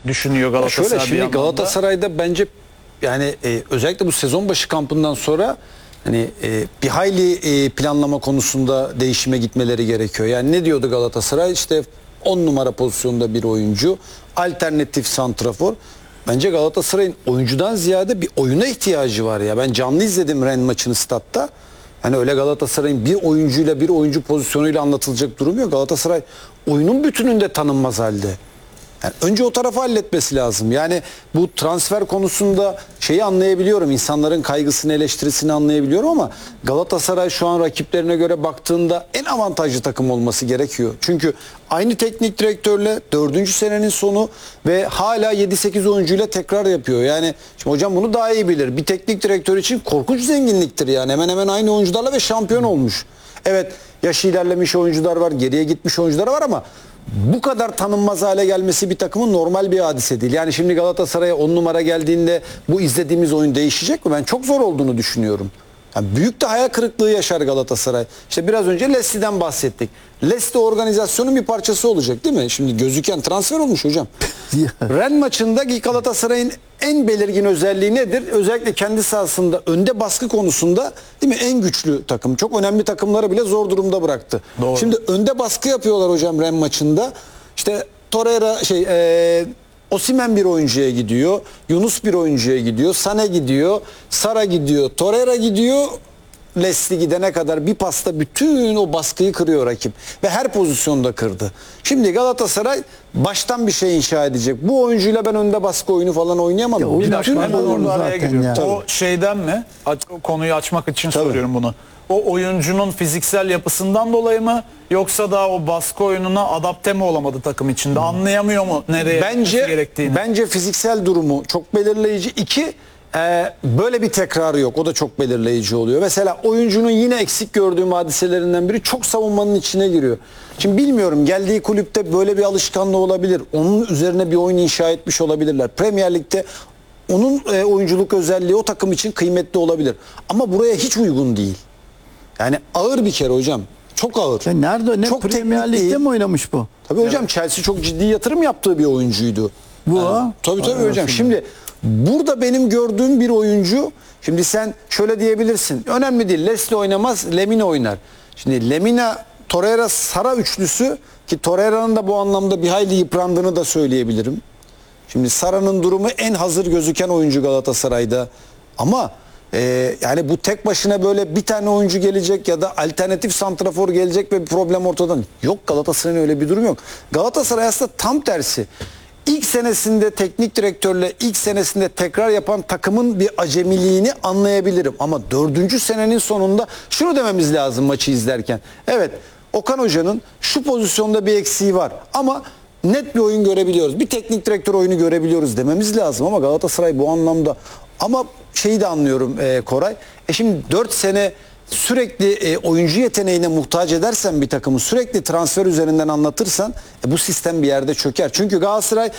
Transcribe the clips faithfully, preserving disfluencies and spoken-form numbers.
düşünüyor Galatasaray. Şöyle şimdi bir Galatasaray'da bence yani e, özellikle bu sezon başı kampından sonra hani e, bir hayli e, planlama konusunda değişime gitmeleri gerekiyor. Yani ne diyordu Galatasaray? İşte on numara pozisyonda bir oyuncu, alternatif santrafor. Bence Galatasaray'ın oyuncudan ziyade bir oyuna ihtiyacı var ya. Ben canlı izledim Rennes maçını statta. Hani öyle Galatasaray'ın bir oyuncuyla bir oyuncu pozisyonuyla anlatılacak durum yok. Galatasaray oyunun bütününde tanınmaz halde. Yani önce o tarafı halletmesi lazım. Yani bu transfer konusunda şeyi anlayabiliyorum. İnsanların kaygısını, eleştirisini anlayabiliyorum ama Galatasaray şu an rakiplerine göre baktığında en avantajlı takım olması gerekiyor. Çünkü aynı teknik direktörle dördüncü senenin sonu ve hala yedi sekiz oyuncuyla tekrar yapıyor. Yani şimdi hocam bunu daha iyi bilir. Bir teknik direktör için korkunç zenginliktir yani. Hemen hemen aynı oyuncularla ve şampiyon olmuş. Evet, yaşı ilerlemiş oyuncular var, geriye gitmiş oyuncular var ama bu kadar tanınmaz hale gelmesi bir takımın normal bir hadise değil. Yani şimdi Galatasaray'a on numara geldiğinde bu izlediğimiz oyun değişecek mi? Ben çok zor olduğunu düşünüyorum. Yani büyük de hayal kırıklığı yaşar Galatasaray. İşte biraz önce Leslie'den bahsettik. Leslie organizasyonun bir parçası olacak değil mi? Şimdi gözüken transfer olmuş hocam. Rennes maçındaki Galatasaray'ın en belirgin özelliği nedir? Özellikle kendi sahasında önde baskı konusunda değil mi? En güçlü takım. Çok önemli takımları bile zor durumda bıraktı. Doğru. Şimdi önde baskı yapıyorlar hocam Rennes maçında. İşte Torreira şey e, Osimhen bir oyuncuya gidiyor. Yunus bir oyuncuya gidiyor. Sane gidiyor. Sara gidiyor. Torreira gidiyor. Leslie gidene kadar bir pasta bütün o baskıyı kırıyor rakip. Ve her pozisyonda kırdı. Şimdi Galatasaray baştan bir şey inşa edecek. Bu oyuncuyla ben önde baskı oyunu falan oynayamam. Ya, Bir dakika Bütün hemen oyunu orada araya zaten giriyorum. ya. O şeyden mi? Aç, o konuyu açmak için Tabii. soruyorum bunu. O oyuncunun fiziksel yapısından dolayı mı yoksa da o baskı oyununa adapte mi olamadı takım içinde? Anlayamıyor mu nereye Bence gerektiğini? bence fiziksel durumu çok belirleyici. İki, e, böyle bir tekrarı yok. O da çok belirleyici oluyor. Mesela oyuncunun yine eksik gördüğüm hadiselerinden biri çok savunmanın içine giriyor. Şimdi bilmiyorum, geldiği kulüpte böyle bir alışkanlığı olabilir. Onun üzerine bir oyun inşa etmiş olabilirler. Premier Lig'de onun e, oyunculuk özelliği o takım için kıymetli olabilir. Ama buraya hiç uygun değil. Yani ağır bir kere hocam. Çok ağır. Ya nerede ne Çok Premier teknik değil. Lig'de mi oynamış bu? Tabii hocam, Chelsea çok ciddi yatırım yaptığı bir oyuncuydu. Bu Yani, ha? tabii tabii Ay, hocam. aslında. Şimdi burada benim gördüğüm bir oyuncu, şimdi sen şöyle diyebilirsin. Önemli değil. Leslie oynamaz, Lemina oynar. Şimdi Lemina, Torreira, Sara üçlüsü, ki Torreira'nın da bu anlamda bir hayli yıprandığını da söyleyebilirim. Şimdi Sara'nın durumu en hazır gözüken oyuncu Galatasaray'da. Ama e, yani bu tek başına böyle bir tane oyuncu gelecek ya da alternatif santrafor gelecek ve bir problem ortadan yok. Galatasaray'ın öyle bir durum yok. Galatasaray aslında tam tersi. İlk senesinde teknik direktörle ilk senesinde tekrar yapan takımın bir acemiliğini anlayabilirim. Ama dördüncü senenin sonunda şunu dememiz lazım maçı izlerken. Evet, Okan Hoca'nın şu pozisyonda bir eksiği var ama net bir oyun görebiliyoruz. Bir teknik direktör oyunu görebiliyoruz dememiz lazım ama Galatasaray bu anlamda, ama şeyi de anlıyorum e, Koray. E şimdi dört sene sürekli e, oyuncu yeteneğine muhtaç edersen bir takımı, sürekli transfer üzerinden anlatırsan e, bu sistem bir yerde çöker. Çünkü Galatasaray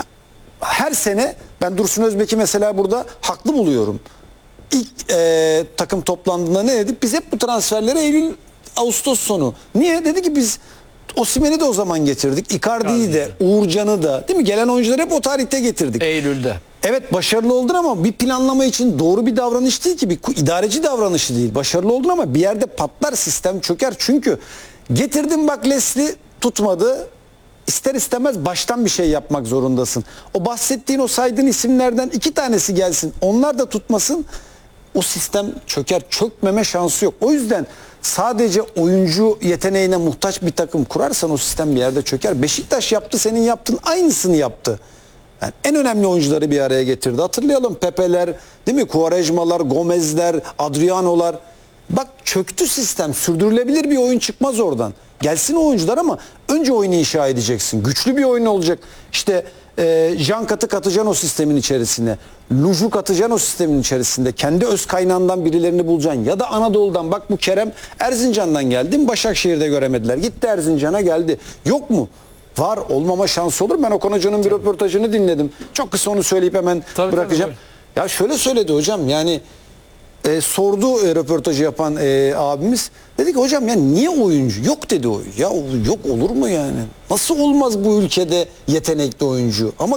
her sene, ben Dursun Özbek'i mesela burada haklı buluyorum. İlk e, takım toplandığında ne dedik? Biz hep bu transferleri Eylül Ağustos sonu. Niye? Dedi ki biz Osimhen'i de o zaman getirdik. Icardi'yi de, Uğurcan'ı da, değil mi? Gelen oyuncuları hep o tarihte getirdik. Eylül'de. Evet, başarılı oldun ama bir planlama için doğru bir davranış değil ki, bir idareci davranışı değil. Başarılı oldun ama bir yerde patlar, sistem çöker. Çünkü getirdin bak, Leslie tutmadı. İster istemez baştan bir şey yapmak zorundasın. O bahsettiğin, o saydığın isimlerden iki tanesi gelsin, onlar da tutmasın. O sistem çöker, çökmeme şansı yok. O yüzden sadece oyuncu yeteneğine muhtaç bir takım kurarsan o sistem bir yerde çöker. Beşiktaş yaptı, senin yaptığın aynısını yaptı. Yani en önemli oyuncuları bir araya getirdi. Hatırlayalım, Pepe'ler, değil mi? Quaresma'lar, Gomez'ler, Adriano'lar. Bak, çöktü sistem. Sürdürülebilir bir oyun çıkmaz oradan. Gelsin o oyuncular ama önce oyunu inşa edeceksin. Güçlü bir oyun olacak. İşte e, Jean Kat'ı katacaksın o sistemin içerisine. Luju katacaksın o sistemin içerisinde. Kendi öz kaynağından birilerini bulacaksın. Ya da Anadolu'dan, bak bu Kerem Erzincan'dan geldi. Başakşehir'de göremediler. Gitti Erzincan'a, geldi. Yok mu? Var, olmama şansı olur. Ben Okan Hoca'nın bir röportajını dinledim. Çok kısa onu söyleyip hemen Tabii, bırakacağım. tabii. Ya şöyle söyledi hocam, yani e, sordu e, röportajı yapan e, abimiz. Dedi ki hocam, ya niye oyuncu? Yok dedi o. Ya yok olur mu yani? Nasıl olmaz bu ülkede yetenekli oyuncu? Ama